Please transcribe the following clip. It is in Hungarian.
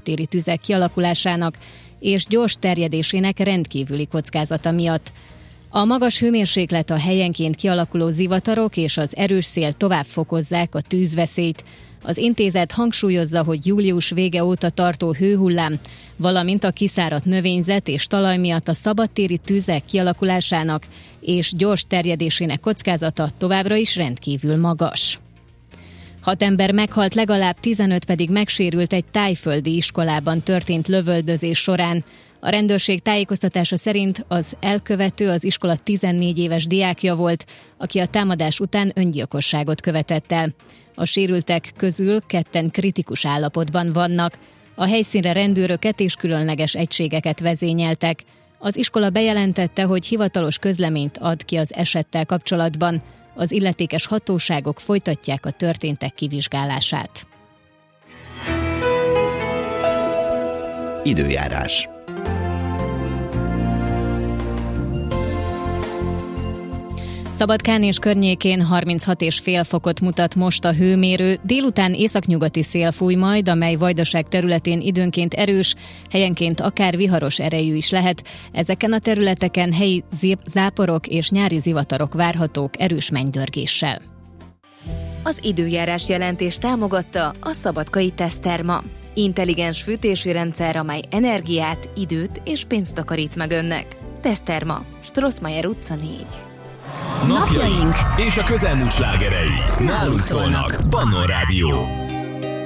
szabadtéri tüzek kialakulásának és gyors terjedésének rendkívüli kockázata miatt. A magas hőmérséklet, a helyenként kialakuló zivatarok és az erős szél tovább fokozzák a tűzveszélyt. Az intézet hangsúlyozza, hogy július vége óta tartó hőhullám, valamint a kiszáradt növényzet és talaj miatt a szabadtéri tüzek kialakulásának és gyors terjedésének kockázata továbbra is rendkívül magas. 6 ember meghalt, legalább 15 pedig megsérült egy tájföldi iskolában történt lövöldözés során. A rendőrség tájékoztatása szerint az elkövető az iskola 14 éves diákja volt, aki a támadás után öngyilkosságot követett el. A sérültek közül 2 kritikus állapotban vannak. A helyszínre rendőröket és különleges egységeket vezényeltek. Az iskola bejelentette, hogy hivatalos közleményt ad ki az esettel kapcsolatban. Az illetékes hatóságok folytatják a történtek kivizsgálását. Időjárás. Szabadkán és környékén 36,5 fokot mutat most a hőmérő, délután északnyugati szél fúj majd, amely Vajdaság területén időnként erős, helyenként akár viharos erejű is lehet. Ezeken a területeken helyi záporok és nyári zivatarok várhatók erős mennydörgéssel. Az időjárás jelentés támogatta a Szabadkai Teszterma. Intelligens fűtési rendszer, amely energiát, időt és pénzt takarít meg önnek. Teszterma, Strossmayer utca 4. Napjaink és a közelmúlt slágerei nálunk szólnak. Pannon Rádió.